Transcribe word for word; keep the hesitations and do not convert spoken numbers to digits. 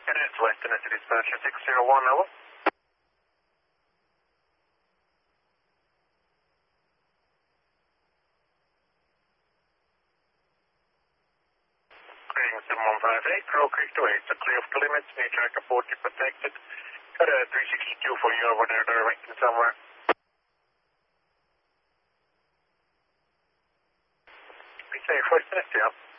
It is Western City Dispatcher six zero one, over. Greeting seven one five eight, Crow Creek to eight, so clear of the limits, need track of forty protected. Got a three sixty-two for you over there, directing somewhere. Be safe, Western City, yeah.